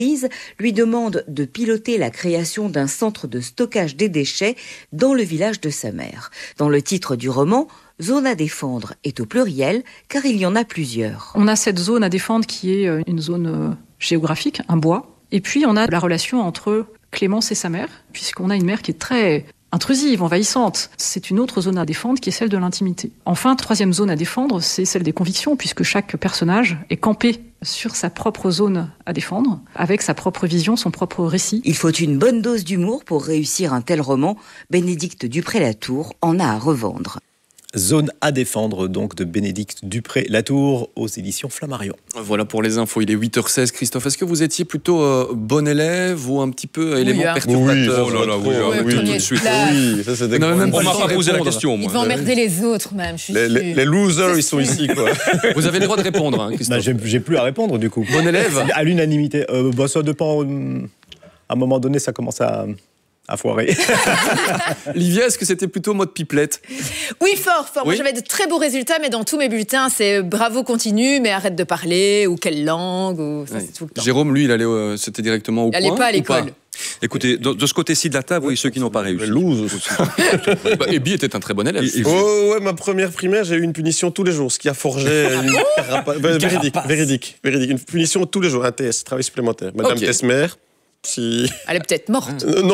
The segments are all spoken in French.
lui demande de piloter la création d'un centre de stockage des déchets dans le village de sa mère. Dans le titre du roman, zone à défendre est au pluriel car il y en a plusieurs. On a cette zone à défendre qui est une zone géographique, un bois. Et puis on a la relation entre Clémence et sa mère, puisqu'on a une mère qui est très intrusive, envahissante. C'est une autre zone à défendre qui est celle de l'intimité. Enfin, troisième zone à défendre, c'est celle des convictions, puisque chaque personnage est campé sur sa propre zone à défendre, avec sa propre vision, son propre récit. Il faut une bonne dose d'humour pour réussir un tel roman. Bénédicte Dupré-Latour en a à revendre. Zone à défendre, donc, de Bénédicte Dupré-Latour aux éditions Flammarion. Voilà pour les infos, il est 8h16. Christophe, est-ce que vous étiez plutôt bon élève ou un petit peu élément perturbateur? Oui, oh là là, oui, tout de suite. Oui, ça c'est On m'a pas posé la question, moi. Il va emmerder les autres, même, je suis sûre. Les losers, ils sont ici, quoi. Vous avez le droit de répondre, hein, Christophe. J'ai plus à répondre, du coup. Bon élève? À l'unanimité. Ça dépend. À un moment donné, ça commence à foirer. Livia, est-ce que c'était plutôt mode pipelette? Oui, fort. Oui. Moi, j'avais de très beaux résultats, mais dans tous mes bulletins, c'est bravo, continue, mais arrête de parler, ou quelle langue, ou ça, c'est tout le temps. Jérôme, lui, il allait, c'était directement au point. Il n'allait pas à l'école. Écoutez, de ce côté-ci de la table, oui, ceux qui n'ont pas réussi. Ebi était un très bon élève. Oh ouais, ma première primaire, j'ai eu une punition tous les jours, ce qui a forgé véridique. Une punition tous les jours, un TS, travail supplémentaire. Madame Tesmer. Si... Elle est peut-être morte. Non.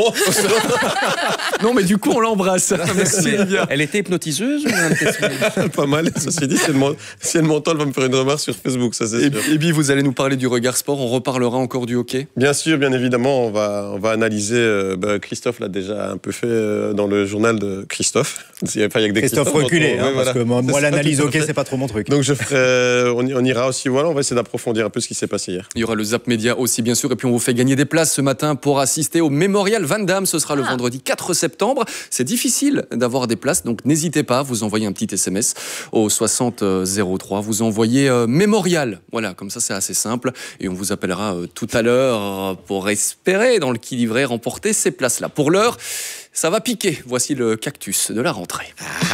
Non, mais du coup, on l'embrasse. Merci, Livia. Elle était hypnotiseuse ou Pas mal, ceci dit, si elle m'entend, elle va me faire une remarque sur Facebook, ça c'est sûr. Et puis, vous allez nous parler du regard sport, on reparlera encore du hockey? Bien sûr, bien évidemment, on va analyser, Christophe l'a déjà un peu fait dans le journal de Christophe. Il y a que des Christophe reculé, parce que moi l'analyse hockey, c'est pas trop mon truc. Donc on ira aussi, voilà, on va essayer d'approfondir un peu ce qui s'est passé hier. Il y aura le Zap Média aussi, bien sûr, et puis on vous fait gagner des places ce matin pour assister au Mémorial Van Damme. Ce sera le vendredi 4 septembre. C'est difficile d'avoir des places, donc n'hésitez pas, vous envoyez un petit SMS au 60 03. Vous envoyez Mémorial. Voilà, comme ça c'est assez simple. Et on vous appellera tout à l'heure pour espérer, dans le qui-livret, remporter ces places-là. Pour l'heure, ça va piquer. Voici le cactus de la rentrée.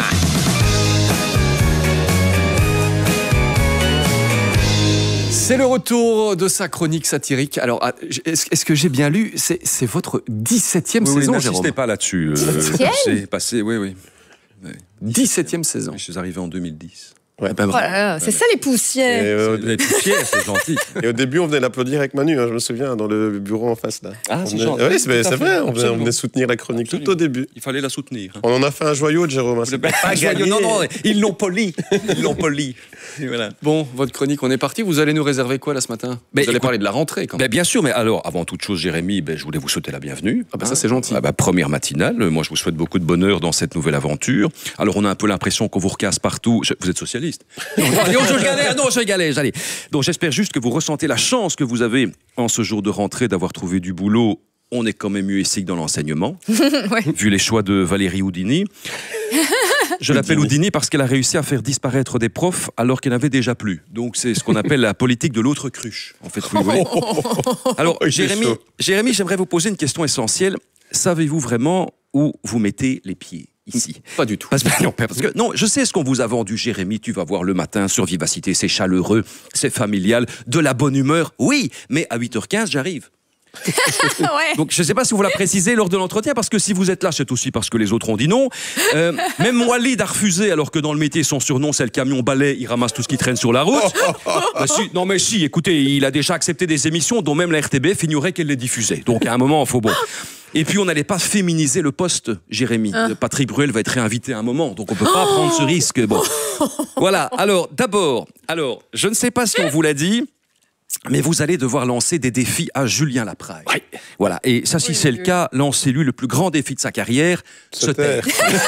C'est le retour de sa chronique satirique. Alors, est-ce que j'ai bien lu? C'est votre 17e saison, Jérôme. N'insistez pas là-dessus. C'est passé, oui. 17e saison. Je suis arrivé en 2010. Ouais. C'est ça les poussières. Les poussières, c'est gentil. Et au début, on venait l'applaudir avec Manu, je me souviens, dans le bureau en face là. Ah, c'est gentil. Oui, c'est vrai, on venait soutenir la chronique tout au début. Il fallait la soutenir. On en a fait un joyau de Jérôme. Pas joyau, non, ils l'ont poli. Et voilà. Bon, votre chronique, on est parti. Vous allez nous réserver quoi là ce matin? Vous allez parler de la rentrée quand même. Bien sûr, mais alors, avant toute chose, Jérémy, je voulais vous souhaiter la bienvenue. Ça c'est gentil. Première matinale, moi je vous souhaite beaucoup de bonheur dans cette nouvelle aventure. Alors on a un peu l'impression qu'on vous recasse partout. Vous êtes socialiste? Je galère, allez. Donc j'espère juste que vous ressentez la chance que vous avez en ce jour de rentrée d'avoir trouvé du boulot. On est quand même mieux ici que dans l'enseignement, vu les choix de Valérie Houdini. Je l'appelle Houdini parce qu'elle a réussi à faire disparaître des profs alors qu'elle n'avait déjà plus. Donc c'est ce qu'on appelle la politique de l'autre cruche. En fait, vous voyez. Alors Jérémy, j'aimerais vous poser une question essentielle. Savez-vous vraiment où vous mettez les pieds ici? Pas du tout. Parce que non, je sais ce qu'on vous a vendu, Jérémy. Tu vas voir le matin sur Vivacité, c'est chaleureux, c'est familial, de la bonne humeur. Oui, mais à 8h15, j'arrive. Donc je ne sais pas si vous la précisez lors de l'entretien, parce que si vous êtes là, c'est aussi parce que les autres ont dit non. Même Walid a refusé, alors que dans le métier, son surnom, c'est le camion balai, il ramasse tout ce qui traîne sur la route. Écoutez, il a déjà accepté des émissions dont même la RTBF ignorait qu'elle les diffusait. Donc à un moment, il faut bon. Et puis on n'allait pas féminiser le poste, Jérémy. Patrick Bruel va être réinvité à un moment, donc on ne peut pas prendre ce risque. Bon. Voilà, alors d'abord, je ne sais pas si on vous l'a dit, mais vous allez devoir lancer des défis à Julien Lapraille. Ouais. Voilà. Et ça, si c'est le cas, lancez-lui le plus grand défi de sa carrière, se taire.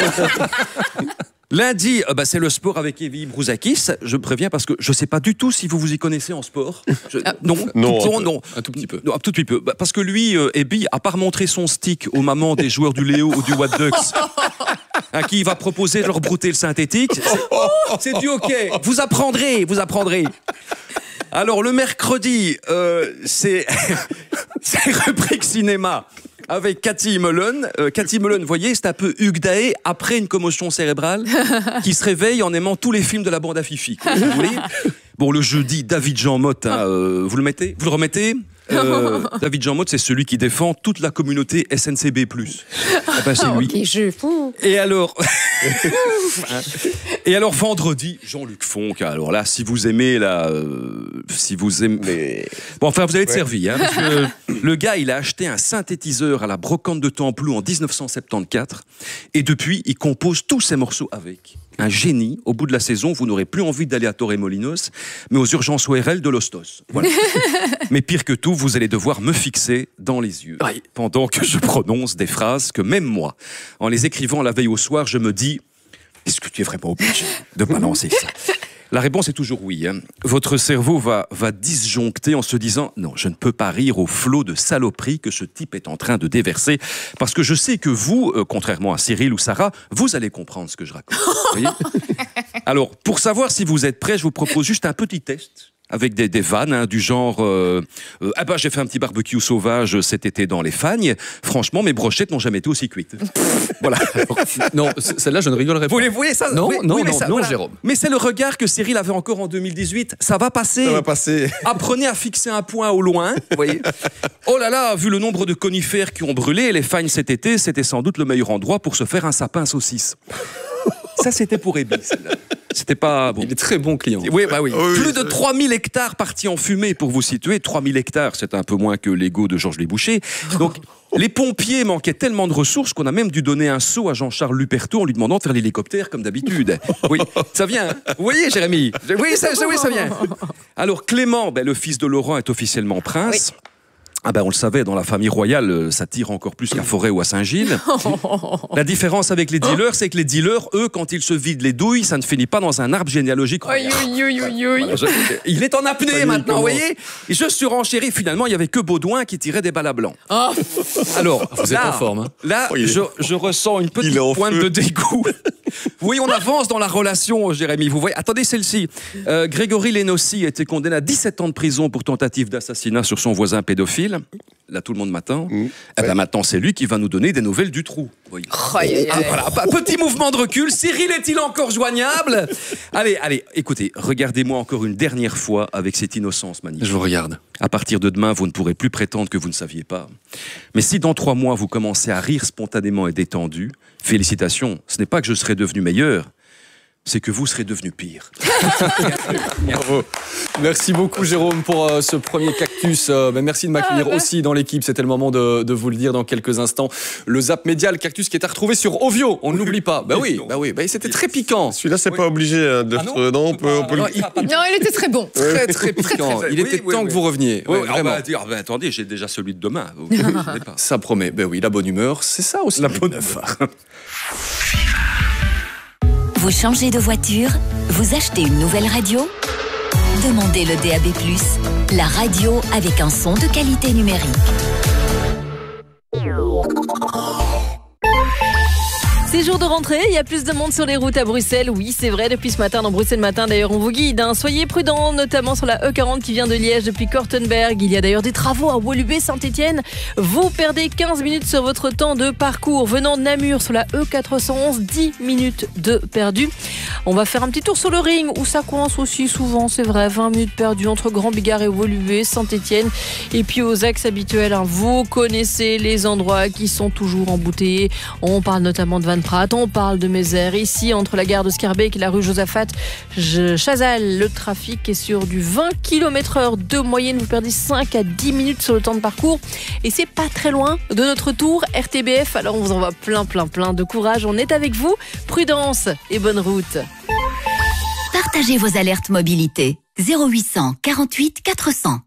Lundi, c'est le sport avec Evie Brouzakis. Je préviens parce que je ne sais pas du tout si vous vous y connaissez en sport. Non. Un tout petit peu. Non, un tout petit peu. Parce que lui, Evie, à part montrer son stick aux mamans des joueurs du Léo ou du What Ducks, à qui il va proposer de leur brouter le synthétique, c'est du hockey. Vous apprendrez. Alors, le mercredi, c'est rubrique cinéma avec Cathy Mullen. Cathy Mullen, vous voyez, c'est un peu Hugues Daé après une commotion cérébrale qui se réveille en aimant tous les films de la bande à Fifi. Vous voyez ? Bon, le jeudi, David Jean Motte, vous le remettez ? David Jean Motte, c'est celui qui défend toute la communauté SNCB+. Eh ben, c'est lui. Ok, je fous. Et alors, vendredi, Jean-Luc Fonck. Alors là, si vous aimez bon, enfin, vous allez être servi, hein, parce que le gars, il a acheté un synthétiseur à la brocante de Temploux en 1974, et depuis, il compose tous ses morceaux avec. Un génie. Au bout de la saison, vous n'aurez plus envie d'aller à Torremolinos, mais aux urgences ORL de l'Hostos. Voilà. Mais pire que tout, vous allez devoir me fixer dans les yeux pendant que je prononce des phrases que même moi, en les écrivant la veille au soir, je me dis « Est-ce que tu es vraiment obligé de balancer ça ?» La réponse est toujours oui. Hein. Votre cerveau va disjoncter en se disant « Non, je ne peux pas rire au flot de saloperies que ce type est en train de déverser, parce que je sais que vous, contrairement à Cyril ou Sarah, vous allez comprendre ce que je raconte. » Voyez ? Alors, pour savoir si vous êtes prêts, je vous propose juste un petit test. Avec des vannes, hein, du genre j'ai fait un petit barbecue sauvage cet été dans les Fagnes. Franchement, mes brochettes n'ont jamais été aussi cuites. Voilà. Non, celle-là, je ne rigolerai pas. Vous voyez ça? Non, oui, non, oui, non, voilà. Jérôme. Mais c'est le regard que Cyril avait encore en 2018. Ça va passer. Ça va passer. Apprenez à fixer un point au loin. Vous voyez. Oh là là, vu le nombre de conifères qui ont brûlé, les Fagnes cet été, c'était sans doute le meilleur endroit pour se faire un sapin saucisse. Ça, c'était pour Ebi, celle-là. C'était pas bon. Il est très bon client. Oui, bah oui. Oui, Plus de 3000 hectares partis en fumée, pour vous situer. 3000 hectares, c'est un peu moins que l'ego de Georges Boucher. Donc, les pompiers manquaient tellement de ressources qu'on a même dû donner un seau à Jean-Charles Luperto en lui demandant de faire l'hélicoptère comme d'habitude. Oui, ça vient. Hein. Vous voyez, Jérémy? Oui, ça vient. Alors, Clément, le fils de Laurent, est officiellement prince. Oui. Ah on le savait, dans la famille royale, ça tire encore plus qu'à Forêt ou à Saint-Gilles. La différence avec les dealers, c'est que les dealers, eux, quand ils se vident les douilles, ça ne finit pas dans un arbre généalogique. Voilà, il est en apnée maintenant, vous voyez. Et je surenchéris, finalement, il n'y avait que Baudouin qui tirait des balles à blanc. Oh. Alors, vous êtes en forme. Hein. Là, je ressens une petite pointe de dégoût. Oui, on avance dans la relation, Jérémy. Vous voyez, attendez celle-ci. Grégory Lénossi a été condamné à 17 ans de prison pour tentative d'assassinat sur son voisin pédophile. Là, tout le monde m'attend. Maintenant, c'est lui qui va nous donner des nouvelles du trou. Voilà. Petit mouvement de recul. Cyril est-il encore joignable? Allez, écoutez, regardez-moi encore une dernière fois avec cette innocence magnifique. Je vous regarde. À partir de demain, vous ne pourrez plus prétendre que vous ne saviez pas. Mais si dans 3 mois, vous commencez à rire spontanément et détendu, félicitations, ce n'est pas que je serai devenu meilleur, c'est que vous serez devenu pire. Bravo. Merci beaucoup, Jérôme, pour ce premier cactus. Merci de m'accueillir aussi dans l'équipe. C'était le moment de vous le dire dans quelques instants. Le Zap médial, cactus qui est à retrouver sur Ovio. On ne l'oublie pas. C'était très piquant. Celui-là, c'est pas obligé d'être. Non, on peut Non, il était très bon. Très, très piquant. Il était temps que vous reveniez. Vraiment. Attendez, j'ai déjà celui de demain. Ça promet. La bonne humeur, c'est ça aussi. La bonne humeur. Vous changez de voiture? Vous achetez une nouvelle radio? Demandez le DAB+, la radio avec un son de qualité numérique. C'est jour de rentrée, il y a plus de monde sur les routes à Bruxelles. Oui, c'est vrai, depuis ce matin, dans Bruxelles Matin, d'ailleurs, on vous guide. Soyez prudents, notamment sur la E40 qui vient de Liège depuis Kortenberg. Il y a d'ailleurs des travaux à Woluwe, Saint-Étienne. Vous perdez 15 minutes sur votre temps de parcours. Venant de Namur sur la E411, 10 minutes de perdu. On va faire un petit tour sur le ring où ça coince aussi souvent, c'est vrai. 20 minutes perdues entre Grand Bigard et Woluwe, Saint-Étienne. Et puis aux axes habituels, vous connaissez les endroits qui sont toujours embouteillés. On parle notamment de Van Praat, on parle de Mézère. Ici, entre la gare de Schaerbeek et la rue Josaphat, Chazal, le trafic est sur du 20 km/h de moyenne. Vous perdez 5 à 10 minutes sur le temps de parcours. Et c'est pas très loin de notre tour RTBF. Alors on vous envoie plein de courage. On est avec vous. Prudence et bonne route. Partagez vos alertes mobilité. 0800 48 400.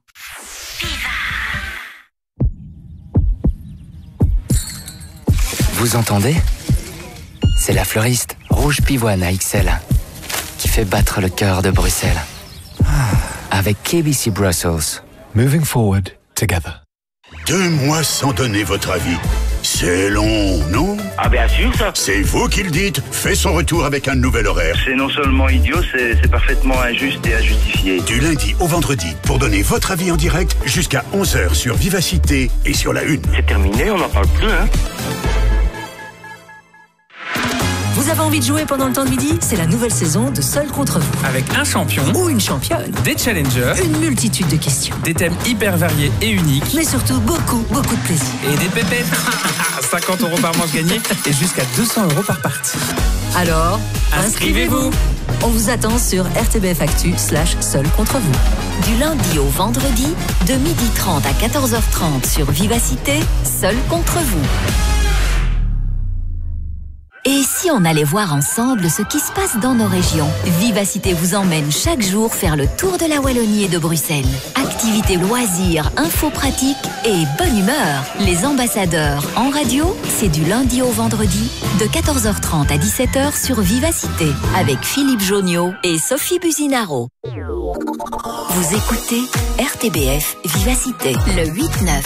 Vous entendez? C'est la fleuriste Rouge Pivoine à XL qui fait battre le cœur de Bruxelles. Avec KBC Brussels. Moving forward together. 2 mois sans donner votre avis. C'est long, non? Ah bien sûr ça. C'est vous qui le dites. Fait son retour avec un nouvel horaire. C'est non seulement idiot, c'est parfaitement injuste et injustifié. Du lundi au vendredi, pour donner votre avis en direct jusqu'à 11h sur Vivacité et sur la Une. C'est terminé, on n'en parle plus, hein? Vous Vous avez envie de jouer pendant le temps de midi? C'est la nouvelle saison de Seul contre vous. Avec un champion ou une championne, des challengers, une multitude de questions, des thèmes hyper variés et uniques, mais surtout beaucoup de plaisir. Et des pépettes. 50 € par manche gagnée et jusqu'à 200 € par partie. Alors, inscrivez-vous. On vous attend sur rtbfactu/Seul contre vous. Du lundi au vendredi, de 12h30 à 14h30 sur Vivacité, Seul contre vous. Et si on allait voir ensemble ce qui se passe dans nos régions? Vivacité vous emmène chaque jour faire le tour de la Wallonie et de Bruxelles. Activités, loisirs, infos pratiques et bonne humeur. Les ambassadeurs en radio, c'est du lundi au vendredi, de 14h30 à 17h sur Vivacité, avec Philippe Joniot et Sophie Buzinaro. Vous écoutez RTBF Vivacité, le 8-9.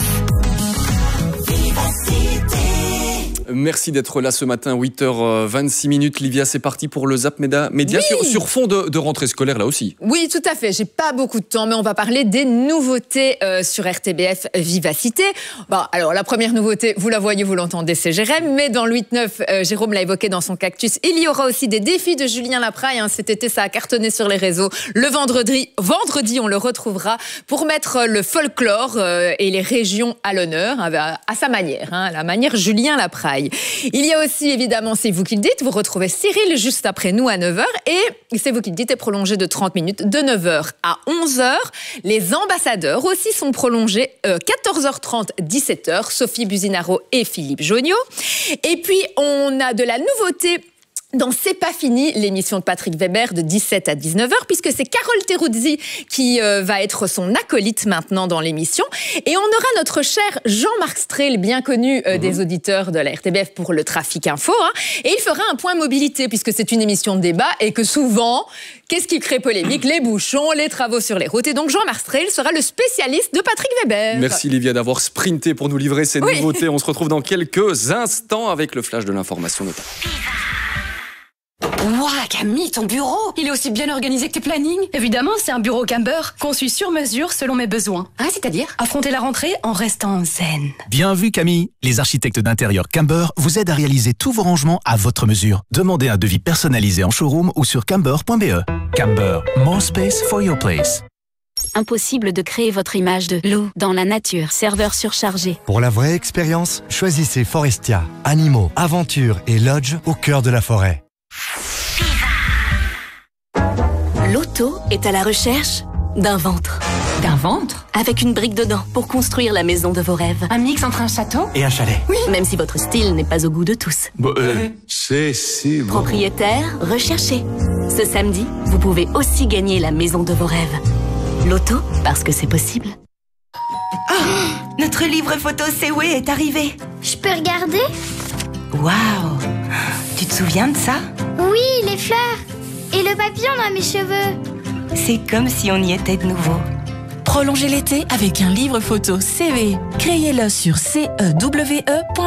Merci d'être là ce matin, 8h26. Livia, c'est parti pour le Zap Média oui. sur fond de rentrée scolaire là aussi. Oui, tout à fait. J'ai pas beaucoup de temps, mais on va parler des nouveautés sur RTBF Vivacité. Bon, alors la première nouveauté, vous la voyez, vous l'entendez, c'est Jérém. Mais dans le 8-9, Jérôme l'a évoqué dans son cactus, il y aura aussi des défis de Julien Lapraille. Hein. Cet été, ça a cartonné sur les réseaux. Le vendredi, on le retrouvera pour mettre le folklore et les régions à l'honneur, à sa manière, hein, la manière Julien Lapraille. Il y a aussi, évidemment, C'est vous qui le dites. Vous retrouvez Cyril juste après nous à 9h. Et C'est vous qui le dites est prolongé de 30 minutes, de 9h à 11h. Les ambassadeurs aussi sont prolongés 14h30, 17h. Sophie Buzinaro et Philippe Joniot. Et puis, on a de la nouveauté dans C'est pas fini, l'émission de Patrick Weber de 17 à 19h, puisque c'est Carole Teruzzi qui va être son acolyte maintenant dans l'émission. Et on aura notre cher Jean-Marc Strehl, bien connu des auditeurs de la RTBF pour le Trafic Info. Hein, et il fera un point mobilité, puisque c'est une émission de débat et que souvent, qu'est-ce qui crée polémique? Les bouchons, les travaux sur les routes. Et donc Jean-Marc Strehl sera le spécialiste de Patrick Weber. Merci Livia d'avoir sprinté pour nous livrer ces nouveautés. On se retrouve dans quelques instants avec le flash de l'information notamment. Ouah, Camille, ton bureau, il est aussi bien organisé que tes plannings. Évidemment, c'est un bureau Camber, conçu sur mesure selon mes besoins. Ah, c'est-à-dire affronter la rentrée en restant zen. Bien vu, Camille. Les architectes d'intérieur Camber vous aident à réaliser tous vos rangements à votre mesure. Demandez un devis personnalisé en showroom ou sur camber.be. Camber, more space for your place. Impossible de créer votre image de loup dans la nature. Serveur surchargé. Pour la vraie expérience, choisissez Forestia. Animaux, aventures et lodge au cœur de la forêt. Loto est à la recherche d'un ventre. D'un ventre? Avec une brique dedans pour construire la maison de vos rêves. Un mix entre un château et un chalet. Oui, même si votre style n'est pas au goût de tous. C'est si bon. Propriétaire, recherché. Ce samedi, vous pouvez aussi gagner la maison de vos rêves. Loto, parce que c'est possible. Oh, notre livre photo C'est Way est arrivé. Je peux regarder? Waouh! Tu te souviens de ça? Oui, les fleurs. Et le papillon dans mes cheveux. C'est comme si on y était de nouveau. Prolongez l'été avec un livre photo CV. Créez-le sur cewe.be.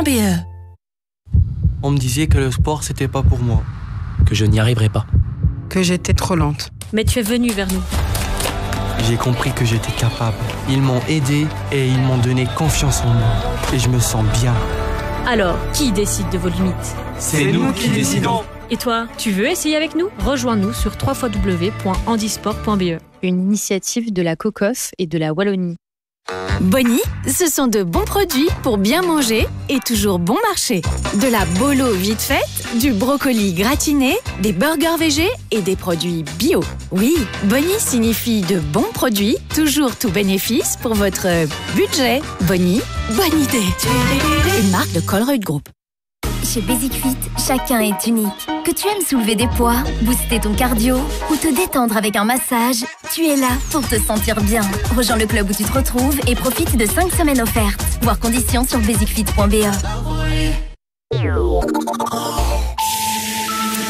On me disait que le sport, c'était pas pour moi. Que je n'y arriverais pas. Que j'étais trop lente. Mais tu es venu vers nous. J'ai compris que j'étais capable. Ils m'ont aidé et ils m'ont donné confiance en moi. Et je me sens bien. Alors, qui décide de vos limites? C'est nous qui décidons. Et toi, tu veux essayer avec nous? Rejoins-nous sur www.handisport.be. Une initiative de la COCOF et de la Wallonie. Bonnie, ce sont de bons produits pour bien manger et toujours bon marché. De la bolo vite faite, du brocoli gratiné, des burgers végés et des produits bio. Oui, Bonnie signifie de bons produits, toujours tout bénéfice pour votre budget. Bonnie, bonne idée. Une marque de Colruyt Group. Chez Basic Fit, chacun est unique. Que tu aimes soulever des poids, booster ton cardio ou te détendre avec un massage, tu es là pour te sentir bien. Rejoins le club où tu te retrouves et profite de 5 semaines offertes. Voir conditions sur basicfit.be.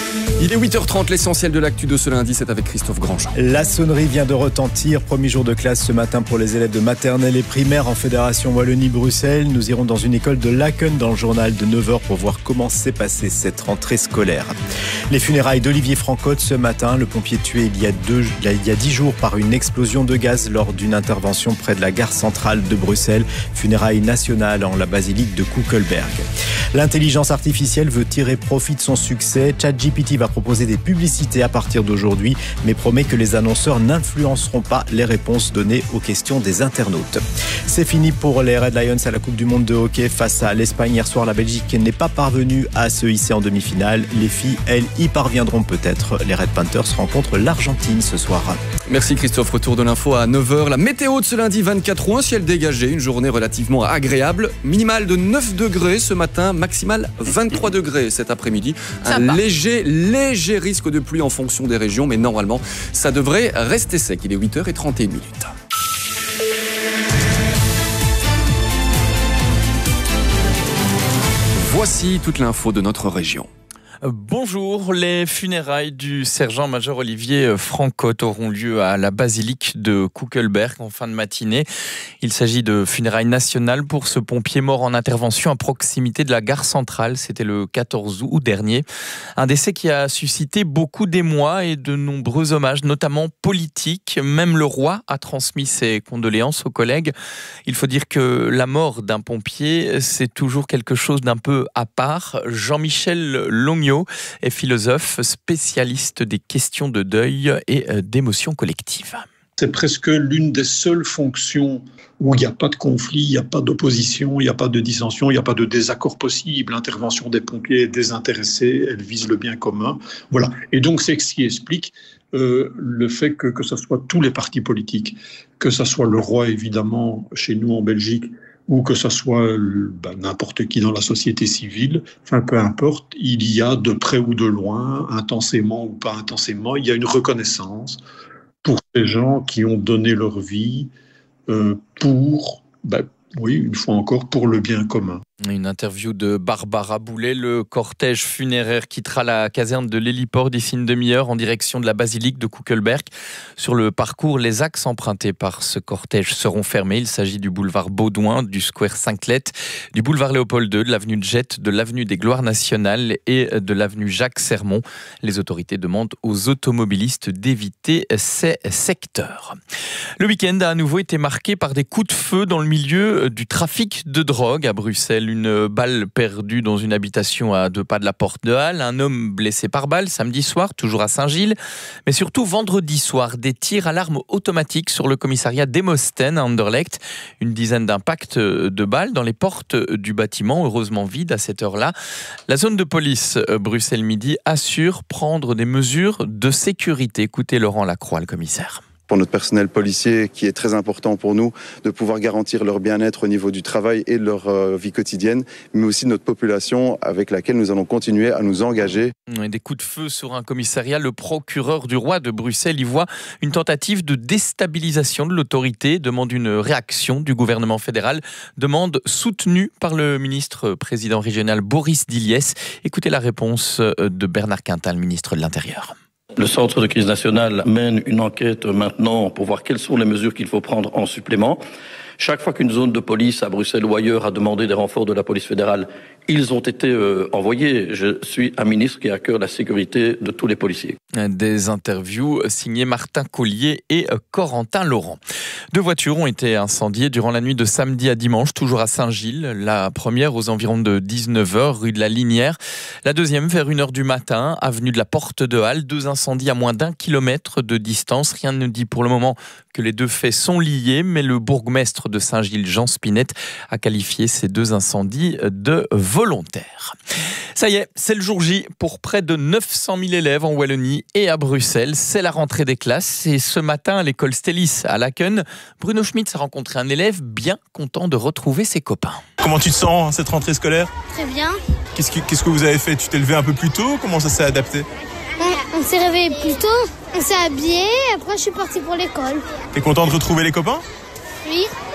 Il est 8h30, l'essentiel de l'actu de ce lundi, c'est avec Christophe Grandjean. La sonnerie vient de retentir. Premier jour de classe ce matin pour les élèves de maternelle et primaire en Fédération Wallonie-Bruxelles. Nous irons dans une école de Laken dans le journal de 9h pour voir comment s'est passée cette rentrée scolaire. Les funérailles d'Olivier Francotte ce matin. Le pompier tué il y a 10 jours par une explosion de gaz lors d'une intervention près de la gare centrale de Bruxelles. Funérailles nationales en la basilique de Koekelberg. L'intelligence artificielle veut tirer profit de son succès. ChatGPT va proposer des publicités à partir d'aujourd'hui, mais promet que les annonceurs n'influenceront pas les réponses données aux questions des internautes. C'est fini pour les Red Lions à la Coupe du Monde de hockey face à l'Espagne. Hier soir, la Belgique n'est pas parvenue à se hisser en demi-finale. Les filles, elles, y parviendront peut-être. Les Red Panthers rencontrent l'Argentine ce soir. Merci Christophe. Retour de l'info à 9h. La météo de ce lundi 24 août, un ciel dégagé, une journée relativement agréable. Minimale de 9 degrés ce matin, maximale 23 degrés cet après-midi. Un léger risque de pluie en fonction des régions, mais normalement, ça devrait rester sec. Il est 8h31. Voici toute l'info de notre région. Bonjour, les funérailles du sergent-major Olivier Francotte auront lieu à la basilique de Koekelberg en fin de matinée. Il s'agit de funérailles nationales pour ce pompier mort en intervention à proximité de la gare centrale. C'était le 14 août dernier. Un décès qui a suscité beaucoup d'émoi et de nombreux hommages, notamment politiques. Même le roi a transmis ses condoléances aux collègues. Il faut dire que la mort d'un pompier, c'est toujours quelque chose d'un peu à part. Jean-Michel Longnaud est philosophe, spécialiste des questions de deuil et d'émotions collectives. C'est presque l'une des seules fonctions où il n'y a pas de conflit, il n'y a pas d'opposition, il n'y a pas de dissension, il n'y a pas de désaccord possible. L'intervention des pompiers est désintéressée, elle vise le bien commun. Voilà. Et donc c'est ce qui explique le fait que ce soit tous les partis politiques, que ce soit le roi évidemment chez nous en Belgique, ou que ce soit n'importe qui dans la société civile, enfin peu importe, il y a de près ou de loin, intensément ou pas intensément, il y a une reconnaissance pour ces gens qui ont donné leur vie pour, une fois encore, pour le bien commun. Une interview de Barbara Boulet. Le cortège funéraire quittera la caserne de l'héliport d'ici une demi-heure en direction de la basilique de Koekelberg. Sur le parcours, les axes empruntés par ce cortège seront fermés. Il s'agit du boulevard Baudouin, du square Sainte-Lette, du boulevard Léopold II, de l'avenue de Jette, de l'avenue des Gloires nationales et de l'avenue Jacques Sermon. Les autorités demandent aux automobilistes d'éviter ces secteurs. Le week-end a à nouveau été marqué par des coups de feu dans le milieu du trafic de drogue à Bruxelles. Une balle perdue dans une habitation à 2 pas de la porte de Halle, un homme blessé par balle samedi soir, toujours à Saint-Gilles, mais surtout vendredi soir, des tirs à l'arme automatique sur le commissariat d'Emosten à Anderlecht, une dizaine d'impacts de balles dans les portes du bâtiment, heureusement vide à cette heure-là. La zone de police Bruxelles Midi assure prendre des mesures de sécurité. Écoutez Laurent Lacroix, le commissaire. Pour notre personnel policier, qui est très important pour nous, de pouvoir garantir leur bien-être au niveau du travail et de leur vie quotidienne, mais aussi de notre population avec laquelle nous allons continuer à nous engager. Des coups de feu sur un commissariat, le procureur du roi de Bruxelles y voit une tentative de déstabilisation de l'autorité, demande une réaction du gouvernement fédéral, demande soutenue par le ministre président régional Boris Diliès. Écoutez la réponse de Bernard Quintin, le ministre de l'Intérieur. Le centre de crise nationale mène une enquête maintenant pour voir quelles sont les mesures qu'il faut prendre en supplément. Chaque fois qu'une zone de police à Bruxelles ou ailleurs a demandé des renforts de la police fédérale, ils ont été envoyés. Je suis un ministre qui a à cœur la sécurité de tous les policiers. Des interviews signées Martin Collier et Corentin Laurent. 2 voitures ont été incendiées durant la nuit de samedi à dimanche, toujours à Saint-Gilles. La première aux environs de 19h, rue de la Linière. La deuxième vers 1h du matin, avenue de la Porte de Halle. 2 incendies à moins d'1 kilomètre de distance. Rien ne dit pour le moment que les 2 faits sont liés, mais le bourgmestre de Saint-Gilles, Jean Spinette, a qualifié ces 2 incendies de volontaires. Ça y est, c'est le jour J pour près de 900 000 élèves en Wallonie et à Bruxelles. C'est la rentrée des classes et ce matin à l'école Stellis à Laken, Bruno Schmitz a rencontré un élève bien content de retrouver ses copains. Comment tu te sens cette rentrée scolaire ? Très bien. Qu'est-ce que vous avez fait ? Tu t'es levé un peu plus tôt ? Comment ça s'est adapté ? On s'est réveillé plus tôt, on s'est habillé, après je suis parti pour l'école. T'es content de retrouver les copains ? Oui.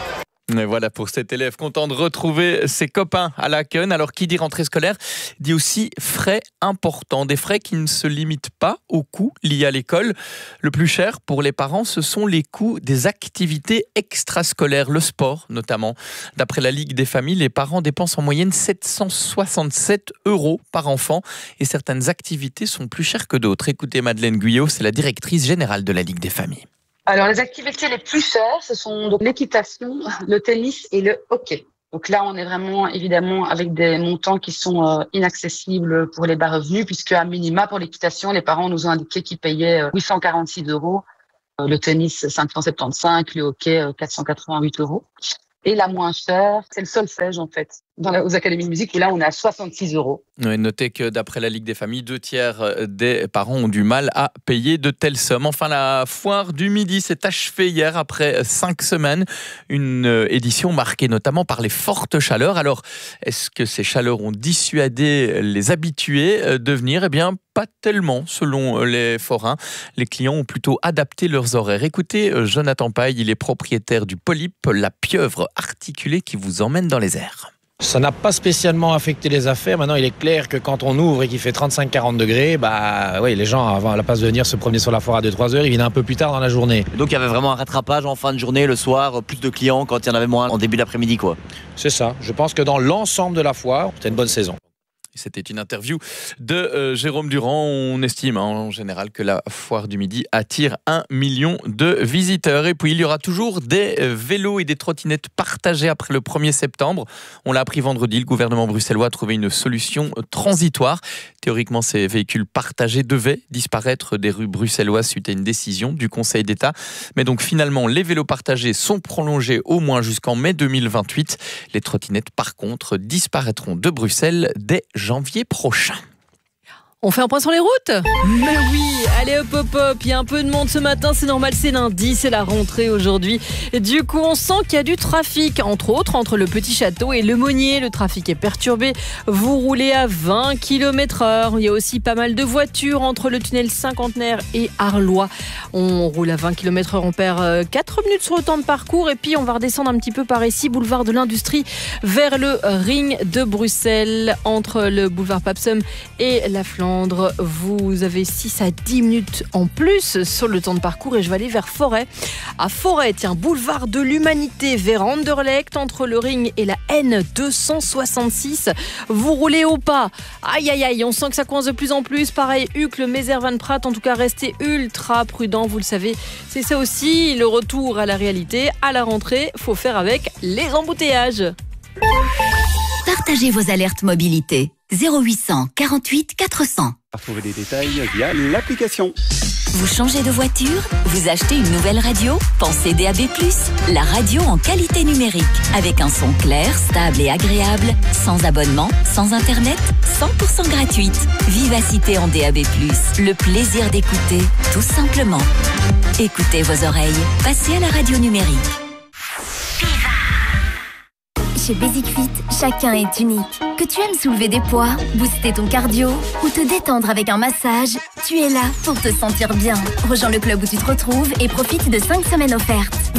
Et voilà pour cet élève content de retrouver ses copains à Laken. Alors qui dit rentrée scolaire dit aussi frais importants, des frais qui ne se limitent pas aux coûts liés à l'école. Le plus cher pour les parents, ce sont les coûts des activités extrascolaires, le sport notamment. D'après la Ligue des familles, les parents dépensent en moyenne 767 € par enfant et certaines activités sont plus chères que d'autres. Écoutez Madeleine Guyot, c'est la directrice générale de la Ligue des familles. Alors, les activités les plus chères, ce sont donc l'équitation, le tennis et le hockey. Donc là, on est vraiment, évidemment, avec des montants qui sont inaccessibles pour les bas revenus, puisque à minima, pour l'équitation, les parents nous ont indiqué qu'ils payaient 846 €, le tennis 575, le hockey 488 €. Et la moins chère, c'est le solfège, en fait, aux académies de musique, où là, on est à 66 €. Oui, notez que d'après la Ligue des familles, 2/3 des parents ont du mal à payer de telles sommes. Enfin, la foire du Midi s'est achevée hier après 5 semaines. Une édition marquée notamment par les fortes chaleurs. Alors, est-ce que ces chaleurs ont dissuadé les habitués de venir ? Eh bien, pas tellement, selon les forains. Les clients ont plutôt adapté leurs horaires. Écoutez Jonathan Paille, il est propriétaire du Polype, la pieuvre articulée qui vous emmène dans les airs. Ça n'a pas spécialement affecté les affaires. Maintenant, il est clair que quand on ouvre et qu'il fait 35-40 degrés, oui, les gens, avant, à la place de venir se promener sur la foire à 2-3 heures, ils viennent un peu plus tard dans la journée. Donc il y avait vraiment un rattrapage en fin de journée, le soir, plus de clients quand il y en avait moins en début d'après-midi, quoi. C'est ça. Je pense que dans l'ensemble de la foire, c'est une bonne saison. C'était une interview de Jérôme Durand. On estime en général que la foire du Midi attire 1 million de visiteurs. Et puis il y aura toujours des vélos et des trottinettes partagées après le 1er septembre. On l'a appris vendredi, le gouvernement bruxellois a trouvé une solution transitoire. Théoriquement, ces véhicules partagés devaient disparaître des rues bruxelloises suite à une décision du Conseil d'État. Mais donc finalement, les vélos partagés sont prolongés au moins jusqu'en mai 2028. Les trottinettes, par contre, disparaîtront de Bruxelles dès janvier prochain. On fait un point sur les routes ? Mais oui, allez hop hop hop, il y a un peu de monde ce matin, c'est normal, c'est lundi, c'est la rentrée aujourd'hui. Du coup, on sent qu'il y a du trafic, entre autres, entre le Petit Château et le Monnier. Le trafic est perturbé, vous roulez à 20 km/h. Il y a aussi pas mal de voitures entre le tunnel Cinquantenaire et Arlois. On roule à 20 km/h, on perd 4 minutes sur le temps de parcours. Et puis, on va redescendre un petit peu par ici, boulevard de l'Industrie, vers le ring de Bruxelles, entre le boulevard Papsum et la Flandre. Vous avez 6 à 10 minutes en plus sur le temps de parcours et je vais aller vers Forêt. À Forêt, tiens, boulevard de l'Humanité vers Anderlecht, entre le ring et la N266. Vous roulez au pas. Aïe aïe aïe, on sent que ça coince de plus en plus. Pareil, Uccle, Mézère, Van Praat. En tout cas, restez ultra prudents, vous le savez. C'est ça aussi, le retour à la réalité. À la rentrée, faut faire avec les embouteillages. Partagez vos alertes mobilité. 0800 48 400. Retrouvez les détails via l'application. Vous changez de voiture ? Vous achetez une nouvelle radio ? Pensez DAB+, la radio en qualité numérique. Avec un son clair, stable et agréable, sans abonnement, sans internet, 100% gratuite. Vivacité en DAB+, le plaisir d'écouter, tout simplement. Écoutez vos oreilles, passez à la radio numérique. Chez Basic Fit, chacun est unique. Que tu aimes soulever des poids, booster ton cardio ou te détendre avec un massage, tu es là pour te sentir bien. Rejoins le club où tu te retrouves et profite de 5 semaines offertes.